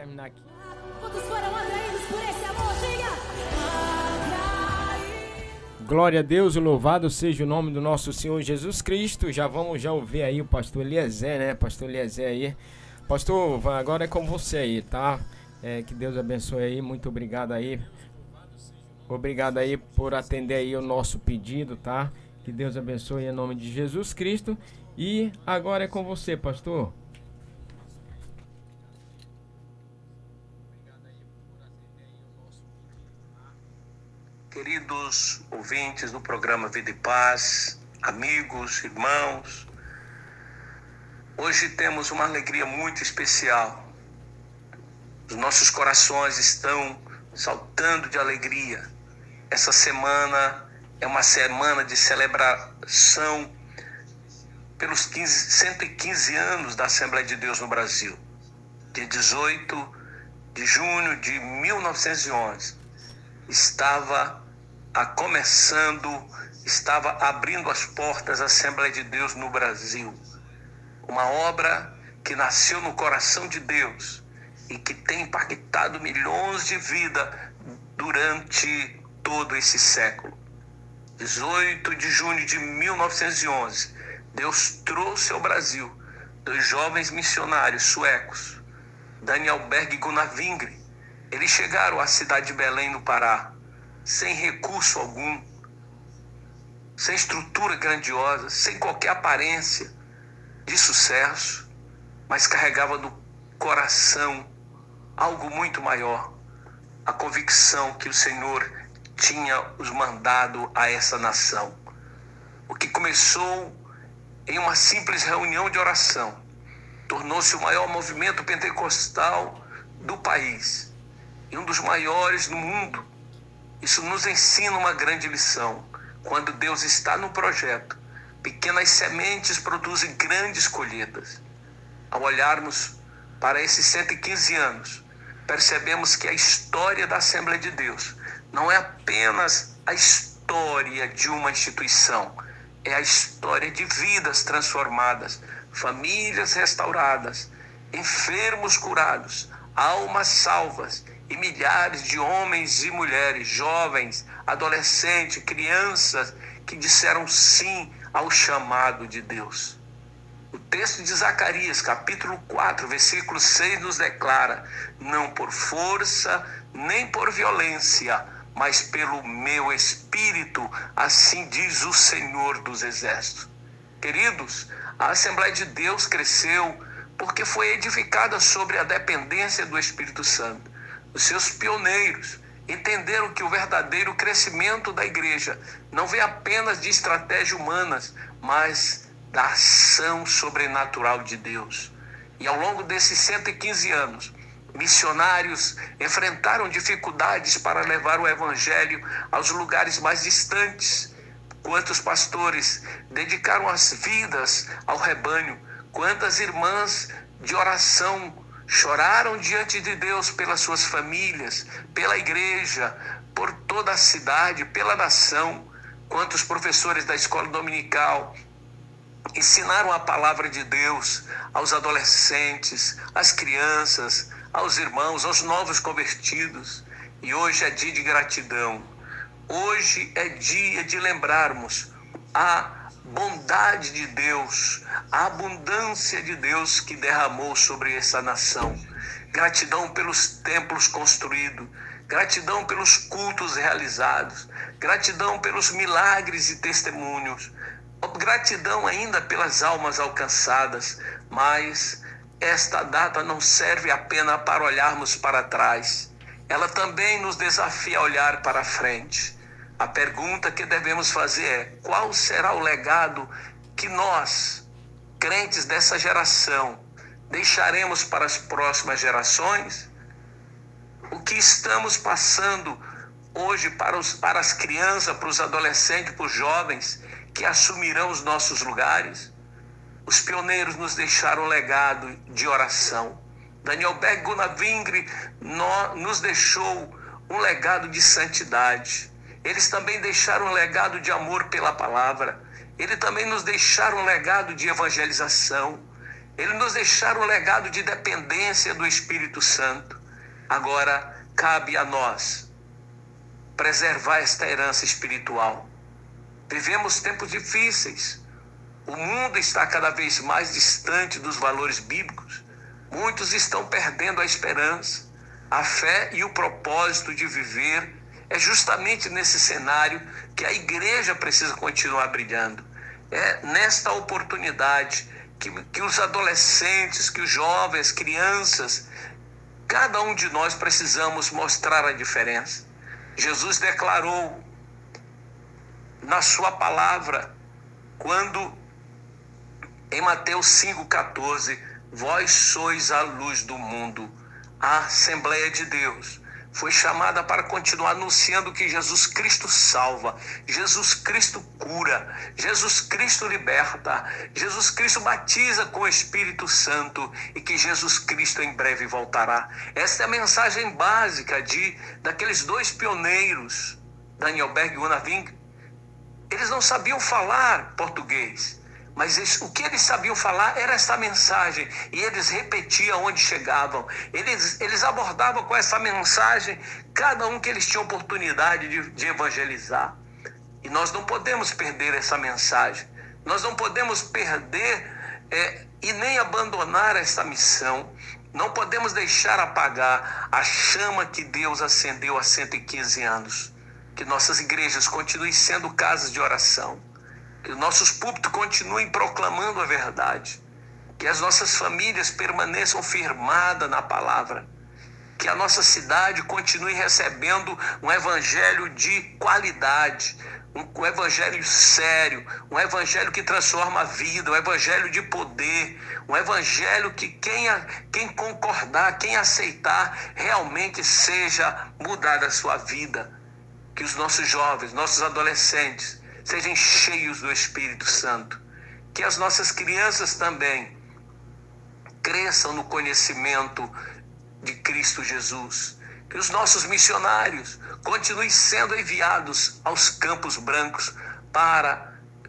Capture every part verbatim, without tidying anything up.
terminar aqui. Todos foram atraídos por esse amor, diga! Glória a Deus, louvado seja o nome do nosso Senhor Jesus Cristo. Já vamos já ouvir aí o pastor Eliezer, né? Pastor Eliezer aí. Pastor, agora é com você aí, tá? É, que Deus abençoe aí, muito obrigado aí. Obrigado aí por atender aí o nosso pedido, tá? Que Deus abençoe em nome de Jesus Cristo. E agora é com você, pastor. Queridos ouvintes do programa Vida e Paz, amigos, irmãos, hoje temos uma alegria muito especial. Os nossos corações estão saltando de alegria. Essa semana é uma semana de celebração pelos quinze, cento e quinze anos da Assembleia de Deus no Brasil. Dia dezoito de junho de mil novecentos e onze, estava a começando, estava abrindo as portas da Assembleia de Deus no Brasil. Uma obra que nasceu no coração de Deus e que tem impactado milhões de vidas durante todo esse século. dezoito de junho de mil novecentos e onze, Deus trouxe ao Brasil dois jovens missionários suecos, Daniel Berg e Gunnar Wingre. Eles chegaram à cidade de Belém, no Pará, sem recurso algum, sem estrutura grandiosa, sem qualquer aparência de sucesso, mas carregava no coração algo muito maior, a convicção que o Senhor tinha os mandado a essa nação. O que começou em uma simples reunião de oração tornou-se o maior movimento pentecostal do país e um dos maiores no mundo. Isso nos ensina uma grande lição. Quando Deus está no projeto, pequenas sementes produzem grandes colheitas. Ao olharmos para esses cento e quinze anos, percebemos que a história da Assembleia de Deus não é apenas a história de uma instituição, é a história de vidas transformadas, famílias restauradas, enfermos curados, almas salvas e milhares de homens e mulheres, jovens, adolescentes, crianças que disseram sim ao chamado de Deus. O texto de Zacarias, capítulo quatro, versículo seis, nos declara: não por força, nem por violência, mas pelo meu Espírito, assim diz o Senhor dos Exércitos. Queridos, a Assembleia de Deus cresceu porque foi edificada sobre a dependência do Espírito Santo. Os seus pioneiros entenderam que o verdadeiro crescimento da igreja não vem apenas de estratégias humanas, mas da ação sobrenatural de Deus. E ao longo desses cento e quinze anos, missionários enfrentaram dificuldades para levar o evangelho aos lugares mais distantes. Quantos pastores dedicaram as vidas ao rebanho? Quantas irmãs de oração choraram diante de Deus pelas suas famílias, pela igreja, por toda a cidade, pela nação? Quantos professores da escola dominical ensinaram a palavra de Deus aos adolescentes, às crianças, aos irmãos, aos novos convertidos? E hoje é dia de gratidão. Hoje é dia de lembrarmos a bondade de Deus, a abundância de Deus que derramou sobre essa nação. Gratidão pelos templos construídos, gratidão pelos cultos realizados, gratidão pelos milagres e testemunhos, gratidão ainda pelas almas alcançadas. Mas esta data não serve apenas para olharmos para trás, ela também nos desafia a olhar para frente. A pergunta que devemos fazer é: qual será o legado que nós, crentes dessa geração, deixaremos para as próximas gerações? O que estamos passando hoje para, os, para as crianças, para os adolescentes, para os jovens que assumirão os nossos lugares? Os pioneiros nos deixaram um legado de oração. Daniel Berg e Gunnar Wingre no, nos deixou um legado de santidade. Eles também deixaram um legado de amor pela palavra. Eles também nos deixaram um legado de evangelização. Eles nos deixaram um legado de dependência do Espírito Santo. Agora cabe a nós preservar esta herança espiritual. Vivemos tempos difíceis. O mundo está cada vez mais distante dos valores bíblicos. Muitos estão perdendo a esperança. A fé e o propósito de viver é justamente nesse cenário que a igreja precisa continuar brilhando. É nesta oportunidade que, que os adolescentes, que os jovens, crianças, cada um de nós precisamos mostrar a diferença. Jesus declarou na sua palavra, quando em Mateus cinco, quatorze, vós sois a luz do mundo. A Assembleia de Deus foi chamada para continuar anunciando que Jesus Cristo salva, Jesus Cristo cura, Jesus Cristo liberta, Jesus Cristo batiza com o Espírito Santo e que Jesus Cristo em breve voltará. Esta é a mensagem básica de, daqueles dois pioneiros, Daniel Berg e Gunnar Wing. Eles não sabiam falar português, mas eles, o que eles sabiam falar era essa mensagem, e eles repetiam onde chegavam. Eles, eles abordavam com essa mensagem cada um que eles tinham oportunidade de, de evangelizar. E nós não podemos perder essa mensagem. Nós não podemos perder é, e nem abandonar essa missão. Não podemos deixar apagar a chama que Deus acendeu há cento e quinze anos. Que nossas igrejas continuem sendo casas de oração. Que os nossos púlpitos continuem proclamando a verdade. Que as nossas famílias permaneçam firmadas na palavra. Que a nossa cidade continue recebendo um evangelho de qualidade, um evangelho sério, um evangelho que transforma a vida, um evangelho de poder, um evangelho que quem, quem concordar, quem aceitar, realmente seja mudada a sua vida. Que os nossos jovens, nossos adolescentes, sejam cheios do Espírito Santo. Que as nossas crianças também cresçam no conhecimento de Cristo Jesus. Que os nossos missionários continuem sendo enviados aos campos brancos para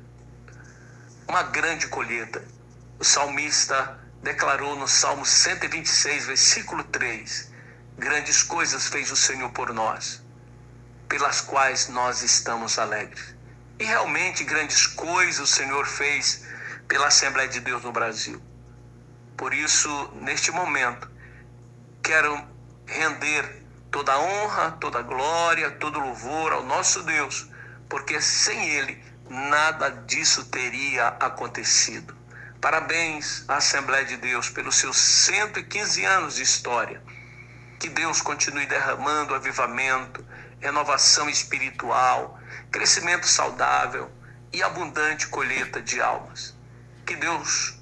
uma grande colheita. O salmista declarou no Salmo cento e vinte e seis, versículo três, grandes coisas fez o Senhor por nós, pelas quais nós estamos alegres. E realmente grandes coisas o Senhor fez pela Assembleia de Deus no Brasil. Por isso, neste momento, quero render toda a honra, toda a glória, todo o louvor ao nosso Deus, porque sem Ele nada disso teria acontecido. Parabéns à Assembleia de Deus pelos seus cento e quinze anos de história. Que Deus continue derramando avivamento, renovação espiritual, crescimento saudável e abundante colheita de almas. Que Deus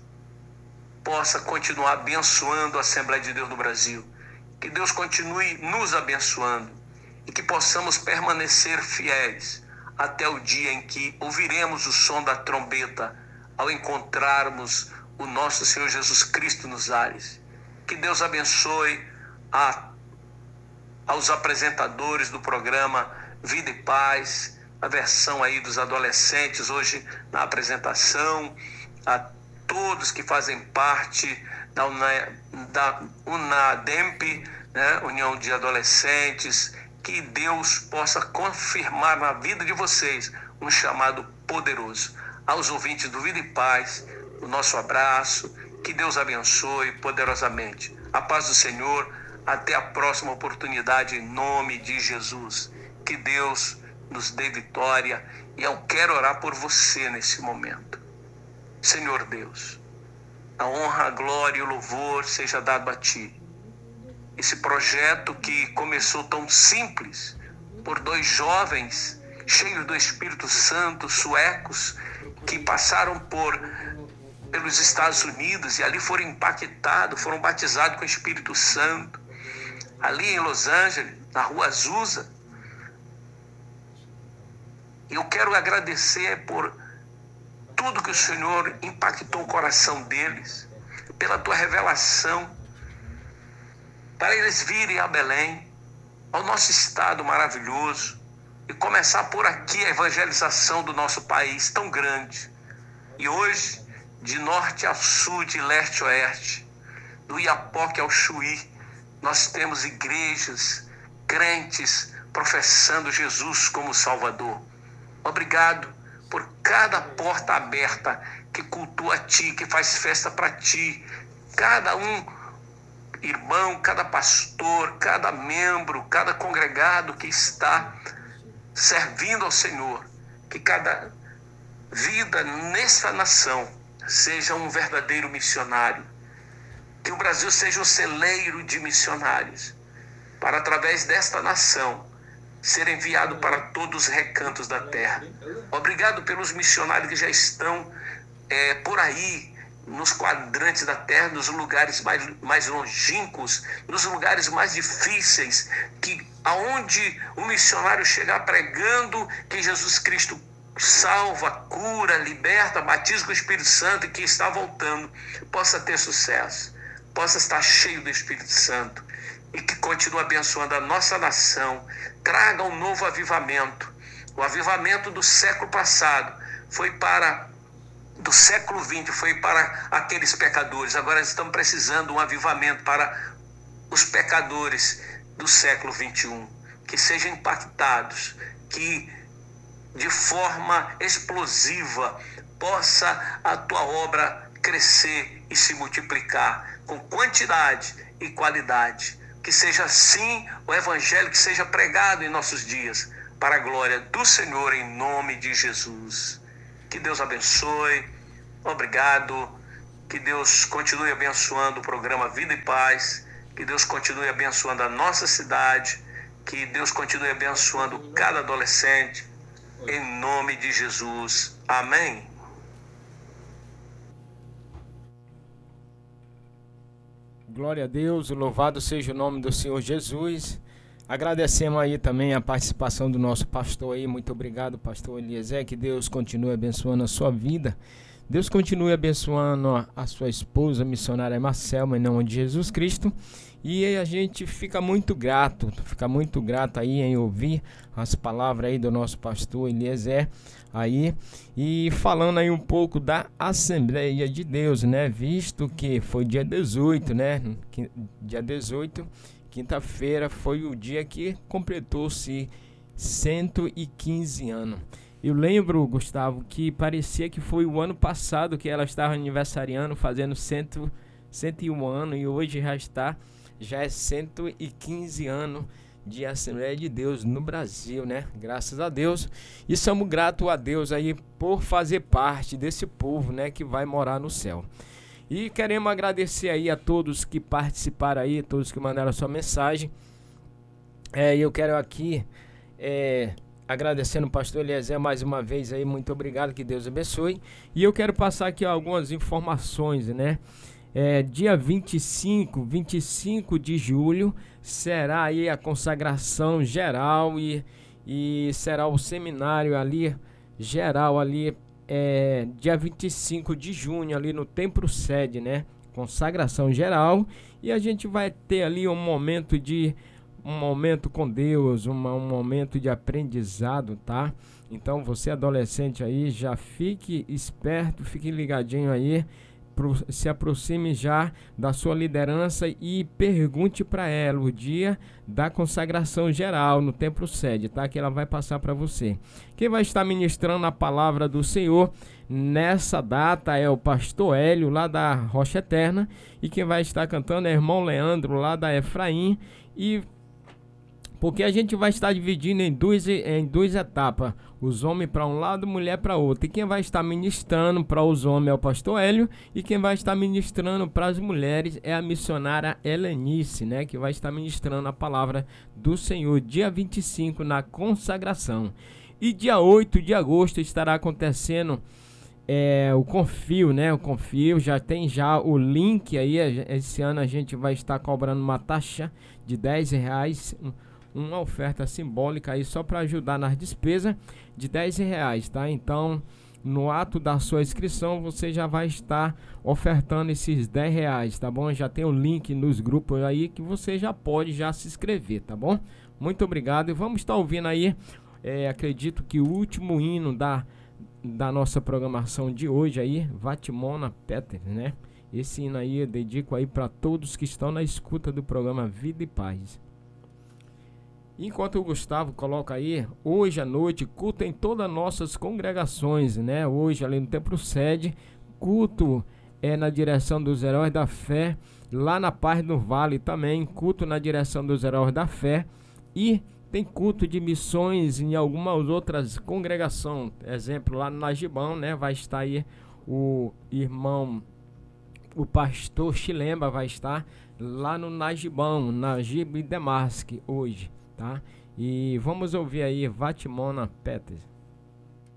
possa continuar abençoando a Assembleia de Deus no Brasil. Que Deus continue nos abençoando e que possamos permanecer fiéis até o dia em que ouviremos o som da trombeta ao encontrarmos o nosso Senhor Jesus Cristo nos ares. Que Deus abençoe a, aos apresentadores do programa Vida e Paz, a versão aí dos adolescentes hoje na apresentação, a todos que fazem parte da, Una, da UNADEMP, né, União de Adolescentes. Que Deus possa confirmar na vida de vocês um chamado poderoso. Aos ouvintes do Vida e Paz, o nosso abraço, que Deus abençoe poderosamente. A paz do Senhor, até a próxima oportunidade em nome de Jesus. Que Deus nos dê vitória, e eu quero orar por você nesse momento. Senhor Deus, a honra, a glória e o louvor seja dado a Ti. Esse projeto que começou tão simples, por dois jovens cheios do Espírito Santo, suecos, que passaram por, pelos Estados Unidos e ali foram impactados, foram batizados com o Espírito Santo. Ali em Los Angeles, na Rua Azusa. E eu quero agradecer por tudo que o Senhor impactou o coração deles, pela Tua revelação, para eles virem a Belém, ao nosso estado maravilhoso, e começar por aqui a evangelização do nosso país tão grande. E hoje, de norte a sul, de leste a oeste, do Iapoque ao Chuí, nós temos igrejas, crentes professando Jesus como Salvador. Obrigado por cada porta aberta que cultua a Ti, que faz festa para Ti. Cada um, irmão, cada pastor, cada membro, cada congregado que está servindo ao Senhor, que cada vida nessa nação seja um verdadeiro missionário. Que o Brasil seja um celeiro de missionários, para através desta nação ser enviado para todos os recantos da terra. Obrigado pelos missionários que já estão é, por aí, nos quadrantes da terra, nos lugares mais, mais longínquos, nos lugares mais difíceis, que aonde o missionário chegar pregando que Jesus Cristo salva, cura, liberta, batiza com o Espírito Santo e que está voltando, possa ter sucesso, possa estar cheio do Espírito Santo e que continue abençoando a nossa nação, traga um novo avivamento. O avivamento do século passado foi para, do século vinte, foi para aqueles pecadores. Agora estamos precisando de um avivamento para os pecadores do século vinte e um, que sejam impactados, que de forma explosiva possa a tua obra crescer e se multiplicar com quantidade e qualidade. Que seja assim o evangelho que seja pregado em nossos dias, para a glória do Senhor, em nome de Jesus. Que Deus abençoe. Obrigado. Que Deus continue abençoando o programa Vida e Paz. Que Deus continue abençoando a nossa cidade. Que Deus continue abençoando cada adolescente. Em nome de Jesus. Amém. Glória a Deus, louvado seja o nome do Senhor Jesus. Agradecemos aí também a participação do nosso pastor aí. Muito obrigado, pastor Eliezer. Que Deus continue abençoando a sua vida. Deus continue abençoando a, a sua esposa, missionária Marcelma, em nome de Jesus Cristo. E a gente fica muito grato, fica muito grato aí em ouvir as palavras aí do nosso pastor Eliezer aí, e falando aí um pouco da Assembleia de Deus, né? Visto que foi dia dezoito, né? Dia dezoito, quinta-feira, foi o dia que completou-se cento e quinze anos. Eu lembro, Gustavo, que parecia que foi o ano passado que ela estava aniversariando, fazendo cento, cento e um anos, e hoje já está, já é cento e quinze anos de Assembleia de Deus no Brasil, né? Graças a Deus. E somos gratos a Deus aí por fazer parte desse povo, né? Que vai morar no céu. E queremos agradecer aí a todos que participaram aí, todos que mandaram a sua mensagem. É, eu quero aqui é, agradecendo o pastor Eliezer mais uma vez aí, muito obrigado, que Deus abençoe. E eu quero passar aqui algumas informações, né? É, dia vinte e cinco, vinte e cinco de julho será aí a consagração geral e, e será o seminário ali geral ali é, dia vinte e cinco de junho ali no Templo Sede, né? Consagração geral, e a gente vai ter ali um momento de um momento com Deus, uma, um momento de aprendizado, tá? Então você adolescente aí, já fique esperto, fique ligadinho aí. Se aproxime já da sua liderança e pergunte para ela o dia da consagração geral no Templo Sede, tá? Que ela vai passar para você. Quem vai estar ministrando a palavra do Senhor nessa data é o pastor Hélio, lá da Rocha Eterna, e quem vai estar cantando é o irmão Leandro, lá da Efraim. E porque a gente vai estar dividindo em duas, em duas etapas, os homens para um lado, mulher para outro. E quem vai estar ministrando para os homens é o pastor Hélio, e quem vai estar ministrando para as mulheres é a missionária Helenice, né? Que vai estar ministrando a palavra do Senhor, dia vinte e cinco, na consagração. E dia oito de agosto estará acontecendo é, o Confio, né? O Confio, já tem já o link aí. Esse ano a gente vai estar cobrando uma taxa de dez reais, uma oferta simbólica aí só para ajudar nas despesas de dez reais, tá? Então, no ato da sua inscrição, você já vai estar ofertando esses dez reais, tá bom? Já tem o link nos grupos aí que você já pode já se inscrever, tá bom? Muito obrigado, e vamos estar ouvindo aí, é, acredito que o último hino da, da nossa programação de hoje aí, Vatimona Peter, né? Esse hino aí eu dedico aí para todos que estão na escuta do programa Vida e Paz. Enquanto o Gustavo coloca aí, hoje à noite, culto em todas as nossas congregações, né? Hoje, além do Templo Sede, culto é na direção dos Heróis da Fé, lá na Paz do Vale também, culto na direção dos Heróis da Fé, e tem culto de missões em algumas outras congregações. Exemplo, lá no Najibão, né? Vai estar aí o irmão, o pastor Chilemba vai estar lá no Najibão, Najib Demasque, hoje, tá? E vamos ouvir aí Vatimona Peters.